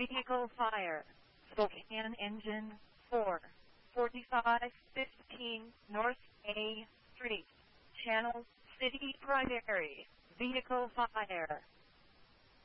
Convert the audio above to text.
Vehicle fire. Spokane Engine 4. 4515 North A Street. Channel City Primary. Vehicle fire.